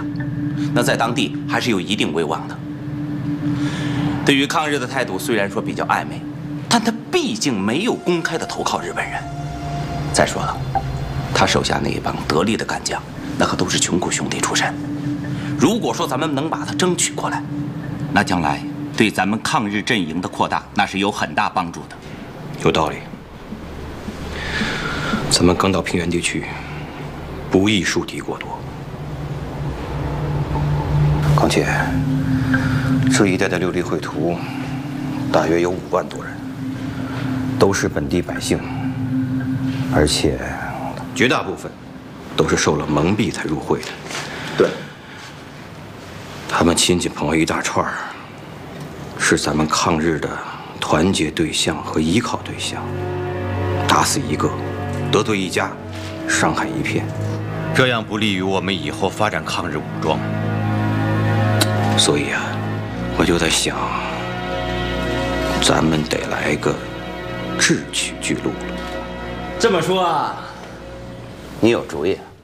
那在当地还是有一定威望的。对于抗日的态度虽然说比较暧昧，但他毕竟没有公开的投靠日本人。再说了，他手下那一帮得力的干将，那可都是穷苦兄弟出身。如果说咱们能把他争取过来，那将来对咱们抗日阵营的扩大，那是有很大帮助的。 有道理。咱们刚到平原地区，不宜树敌过多。况且，这一带的六地会徒大约有5万多人，都是本地百姓，而且绝大部分都是受了蒙蔽才入会的。 对， 他们亲戚朋友一大串儿，是咱们抗日的团结对象和依靠对象。打死一个，得罪一家，伤害一片， 这样不利于我们以后发展抗日武装。 所以啊，我就在想，咱们得来个智取巨鹿了。 这么说啊，你有主意？